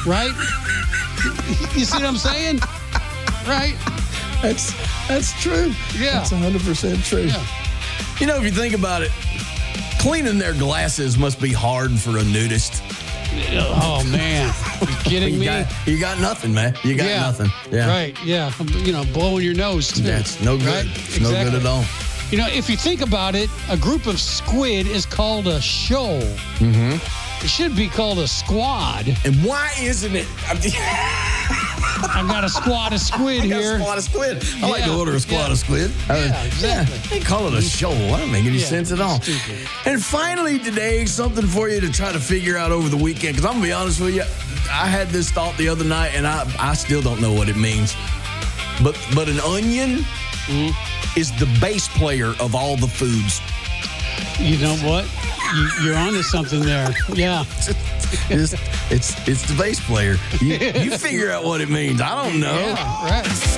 right? You see what I'm saying? Right? That's true. Yeah. That's 100% true. Yeah. You know, if you think about it, cleaning their glasses must be hard for a nudist. Oh, man. You kidding me? You got nothing, man. You got nothing. Yeah. Right, yeah. Blowing your nose, too. That's no good. Right? It's no good at all. If you think about it, a group of squid is called a shoal. Mm-hmm. It should be called a squad. And why isn't it? I've got a squad of squid here. A squad of squid. I like to order a squad of squid. Exactly. They call it a shoal. That don't make any sense at all. Stupid. And finally today, something for you to try to figure out over the weekend. Because I'm going to be honest with you, I had this thought the other night, and I still don't know what it means. But an onion is the bass player of all the foods. You know what? You're onto something there. Yeah. It's the bass player. You figure out what it means. I don't know. Yeah, right.